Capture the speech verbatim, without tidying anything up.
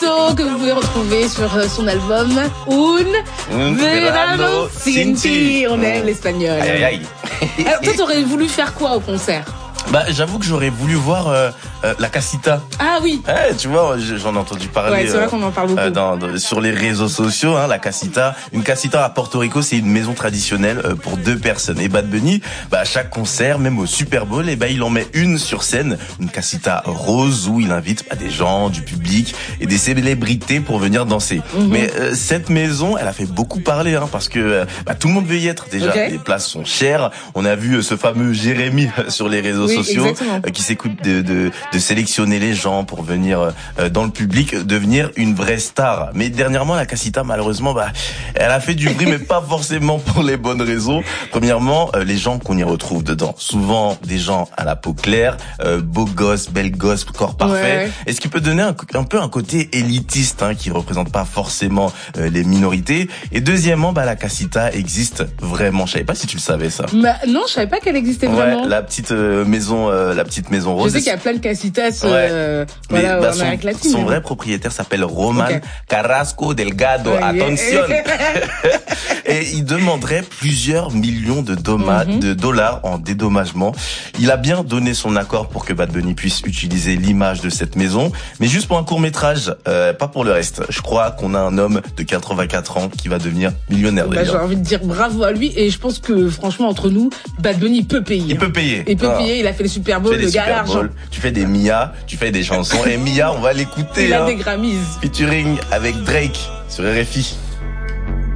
morceau que vous pouvez retrouver sur son album Un Verano Sin Ti. On aime l'espagnol. Aïe, aïe, aïe. Alors toi, t'aurais voulu faire quoi au concert? Bah, j'avoue que j'aurais voulu voir euh, euh, la Casita. Ah oui. Ouais, tu vois, j'en ai entendu parler. Ouais, c'est vrai qu'on en parle beaucoup. Euh, dans, dans, sur les réseaux sociaux, hein, la Casita. Une Casita à Porto Rico, c'est une maison traditionnelle euh, pour deux personnes. Et Bad Bunny, bah, à chaque concert, même au Super Bowl, et bah, il en met une sur scène, une Casita rose où il invite bah, des gens, du public et des célébrités pour venir danser. Mm-hmm. Mais euh, cette maison, elle a fait beaucoup parler, hein, parce que euh, bah, tout le monde veut y être déjà. Okay. Les places sont chères. On a vu euh, ce fameux Jérémy sur les réseaux oui, sociaux euh, qui s'écoute de, de, de sélectionner les gens pour venir euh, dans le public, devenir une vraie star. Mais dernièrement, la Casita, malheureusement, bah, elle a fait du bruit, mais pas forcément pour les bonnes raisons. Premièrement, euh, les gens qu'on y retrouve dedans, souvent des gens à la peau claire, euh, beaux gosses, belles gosses, corps parfait. Ouais. Et ce qui peut donner un, un peu un côté élitiste, hein, qui représente pas forcément euh, les minorités. Et deuxièmement, bah, la Casita existe vraiment. Je savais pas si tu le savais ça. Bah, non, je savais pas qu'elle existait vraiment. Ouais, la petite euh, maison, euh, la petite maison rose. Je sais qu'il y a plein de casitas, euh, ouais. voilà, bah, en Amérique latine. Son vrai propriétaire s'appelle Roman okay. Carrasco Delgado. Ouais, Attention. Et il demanderait plusieurs millions de, doma- mm-hmm. de dollars en dédommagement. Il a bien donné son accord pour que Bad Bunny puisse utiliser l'image de cette maison, mais juste pour un court métrage, euh, pas pour le reste. Je crois qu'on a un homme de quatre-vingt-quatre ans qui va devenir millionnaire. Bah, j'ai envie de dire bravo à lui, et je pense que franchement entre nous, Bad Bunny peut payer. Il peut payer. Il peut ah. payer. Il a fait le Super Bowl, le gars à l'argent. Tu fais des Mia, tu fais des chansons, et Mia, on va l'écouter. Il hein. a des Grammys. Featuring avec Drake sur R F I.